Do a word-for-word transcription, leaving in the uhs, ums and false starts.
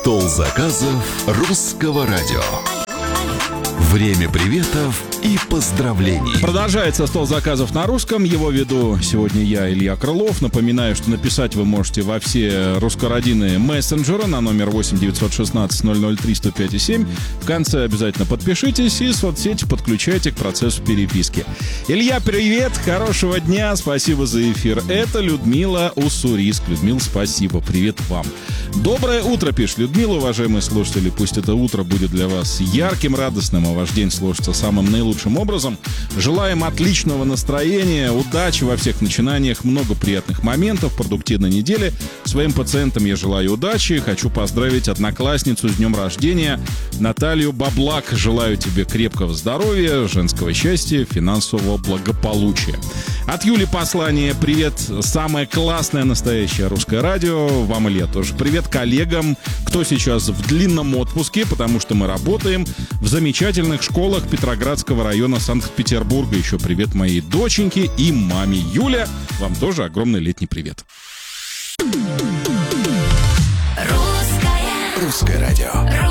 Стол заказов русского радио. Время приветов и поздравлений. Продолжается стол заказов на русском. Его веду сегодня я, Илья Крылов. Напоминаю, что написать вы можете во все русскородные мессенджеры на номер восемь девятьсот шестнадцать ноль ноль три сто пять семь. В конце обязательно подпишитесь и соцсети подключайте к процессу переписки. Илья, привет, хорошего дня, спасибо за эфир. Это Людмила Уссурийск. Людмила, спасибо, привет вам. Доброе утро, пишет Людмила, уважаемые слушатели. Пусть это утро будет для вас ярким, радостным, а ваш день сложится самым наилучшим образом. Желаем отличного настроения, удачи во всех начинаниях, много приятных моментов, продуктивной недели. Своим пациентам я желаю удачи. Хочу поздравить одноклассницу с днем рождения Наталью Баблак. Желаю тебе крепкого здоровья, женского счастья, финансового благополучия. От Юли послание. Привет, самое классное настоящее русское радио. Вам, Илья, тоже привет. Коллегам, кто сейчас в длинном отпуске, потому что мы работаем в замечательных школах Петроградского района Санкт-Петербурга. Еще привет моей доченьке и маме. Юля, вам тоже огромный летний привет. Русское радио.